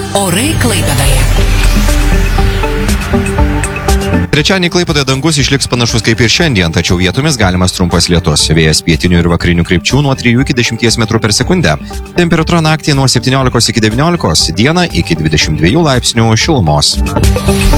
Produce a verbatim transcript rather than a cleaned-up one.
Orai Klaipėdoje. Trečiadienį Klaipėdoje dangus išliks panašus kaip ir šiandien, tačiau vietomis galimas trumpas lietus. Vėjas pietinių ir vakarinių krypčių nuo trijų iki dešimties metrų per sekundę. Temperatūra naktį nuo septyniolikos iki devyniolikos, dieną iki dvidešimt dviejų laipsnių šilumos.